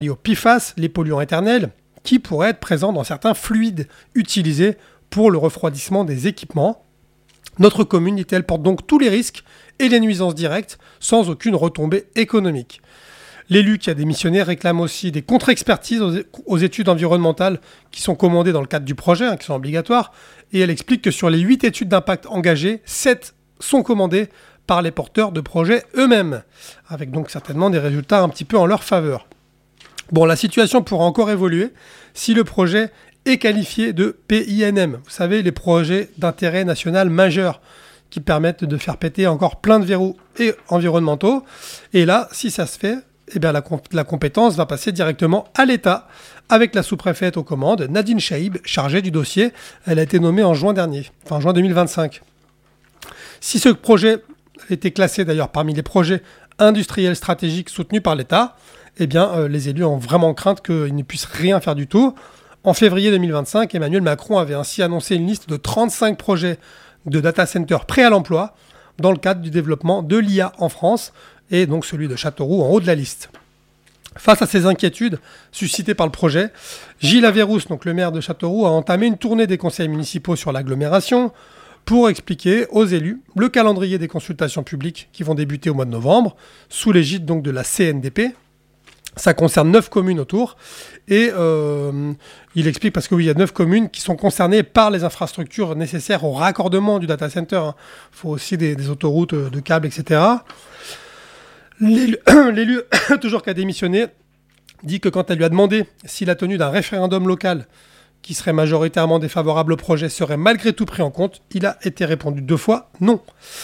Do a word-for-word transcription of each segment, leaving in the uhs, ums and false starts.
liés aux P F A S, les polluants éternels, qui pourraient être présents dans certains fluides utilisés pour le refroidissement des équipements. Notre commune, dit-elle, porte donc tous les risques et les nuisances directes sans aucune retombée économique. L'élu qui a démissionné réclame aussi des contre-expertises aux études environnementales qui sont commandées dans le cadre du projet, hein, qui sont obligatoires, et elle explique que sur les huit études d'impact engagées, sept sont commandées par les porteurs de projets eux-mêmes, avec donc certainement des résultats un petit peu en leur faveur. Bon, la situation pourra encore évoluer si le projet est qualifié de P I N M. Vous savez, les projets d'intérêt national majeur qui permettent de faire péter encore plein de verrous et environnementaux. Et là, si ça se fait, eh bien la, comp- la compétence va passer directement à l'État, avec la sous-préfète aux commandes, Nadine Chaïb, chargée du dossier. Elle a été nommée en juin dernier, enfin juin deux mille vingt-cinq. Si ce projet était classé d'ailleurs parmi les projets industriels stratégiques soutenus par l'État, eh bien euh, les élus ont vraiment crainte qu'ils ne puissent rien faire du tout. En février deux mille vingt-cinq, Emmanuel Macron avait ainsi annoncé une liste de trente-cinq projets de data centers prêts à l'emploi dans le cadre du développement de l'I A en France, et donc celui de Châteauroux en haut de la liste. Face à ces inquiétudes suscitées par le projet, Gilles Averrousse, donc le maire de Châteauroux, a entamé une tournée des conseils municipaux sur l'agglomération pour expliquer aux élus le calendrier des consultations publiques qui vont débuter au mois de novembre, sous l'égide donc de la C N D P. Ça concerne neuf communes autour, et euh, il explique parce que oui, il y a neuf communes qui sont concernées par les infrastructures nécessaires au raccordement du data center. Il hein. faut aussi des, des autoroutes de câbles, et cetera. L'élu, l'élu toujours qu'à démissionner, dit que quand elle lui a demandé si la tenue d'un référendum local qui serait majoritairement défavorable au projet serait malgré tout pris en compte, il a été répondu deux fois non.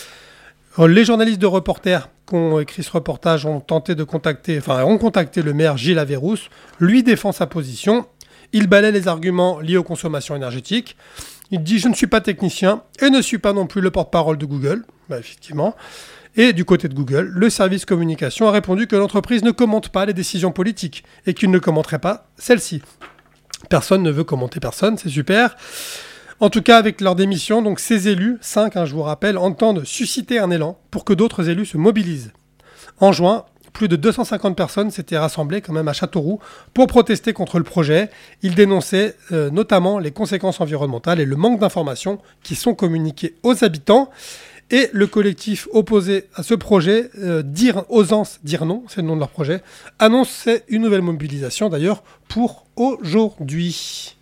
Les journalistes de Reporters qui ont écrit ce reportage ont tenté de contacter, enfin ont contacté le maire Gilles Averrousse, lui défend sa position, il balaie les arguments liés aux consommations énergétiques, il dit « je ne suis pas technicien et ne suis pas non plus le porte-parole de Google », bah, effectivement. Et du côté de Google, le service communication a répondu que l'entreprise ne commente pas les décisions politiques et qu'il ne commenterait pas celles-ci. Personne ne veut commenter personne, c'est super. En tout cas, avec leur démission, donc ces élus, cinq, hein, je vous rappelle, entendent susciter un élan pour que d'autres élus se mobilisent. En juin, plus de deux cent cinquante personnes s'étaient rassemblées quand même à Châteauroux pour protester contre le projet. Ils dénonçaient euh, notamment les conséquences environnementales et le manque d'informations qui sont communiquées aux habitants. Et le collectif opposé à ce projet, euh, dire, Osance dire non, c'est le nom de leur projet, annonçait une nouvelle mobilisation d'ailleurs pour aujourd'hui.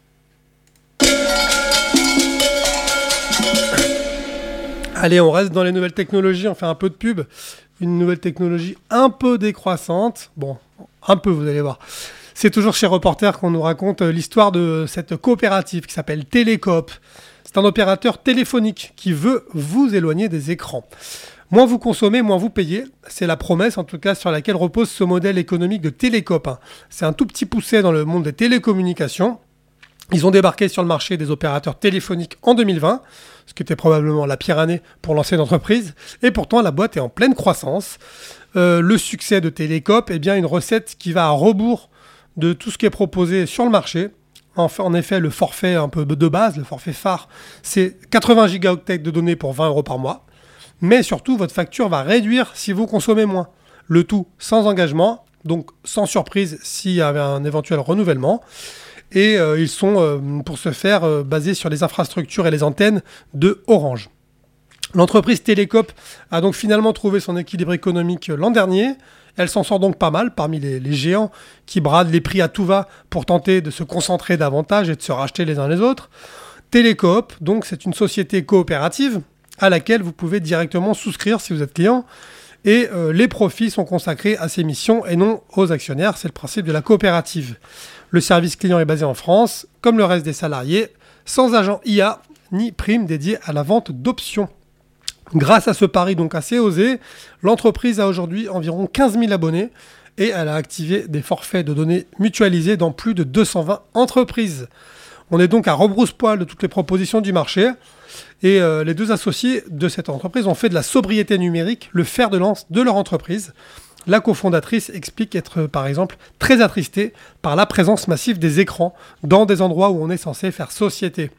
Allez, on reste dans les nouvelles technologies, on fait un peu de pub. Une nouvelle technologie un peu décroissante. Bon, un peu, vous allez voir. C'est toujours chez Reporter qu'on nous raconte l'histoire de cette coopérative qui s'appelle Télécoop. C'est un opérateur téléphonique qui veut vous éloigner des écrans. Moins vous consommez, moins vous payez. C'est la promesse, en tout cas, sur laquelle repose ce modèle économique de Télécoop. C'est un tout petit poussé dans le monde des télécommunications. Ils ont débarqué sur le marché des opérateurs téléphoniques en deux mille vingt, ce qui était probablement la pire année pour lancer une entreprise. Et pourtant, la boîte est en pleine croissance. Euh, le succès de Télécoop est bien une recette qui va à rebours de tout ce qui est proposé sur le marché. En effet, le forfait un peu de base, le forfait phare, c'est quatre-vingts gigaoctets de données pour vingt euros par mois. Mais surtout, votre facture va réduire si vous consommez moins. Le tout sans engagement, donc sans surprise s'il y avait un éventuel renouvellement. Et euh, ils sont, euh, pour ce faire, euh, basés sur les infrastructures et les antennes de Orange. L'entreprise Télécoop a donc finalement trouvé son équilibre économique l'an dernier. Elle s'en sort donc pas mal parmi les, les géants qui bradent les prix à tout va pour tenter de se concentrer davantage et de se racheter les uns les autres. Télécoop, donc, c'est une société coopérative à laquelle vous pouvez directement souscrire si vous êtes client. Et euh, les profits sont consacrés à ces missions et non aux actionnaires. C'est le principe de la coopérative. Le service client est basé en France, comme le reste des salariés, sans agent I A ni prime dédiée à la vente d'options. Grâce à ce pari donc assez osé, l'entreprise a aujourd'hui environ quinze mille abonnés et elle a activé des forfaits de données mutualisés dans plus de deux cent vingt entreprises. On est donc à rebrousse-poil de toutes les propositions du marché et euh, les deux associés de cette entreprise ont fait de la sobriété numérique le fer de lance de leur entreprise. La cofondatrice explique être, par exemple, très attristée par la présence massive des écrans dans des endroits où on est censé faire société.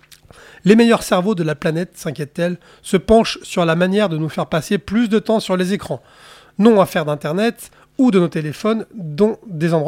Les meilleurs cerveaux de la planète, s'inquiète-t-elle, se penchent sur la manière de nous faire passer plus de temps sur les écrans. Non à faire d'Internet, ou de nos téléphones, dont des endroits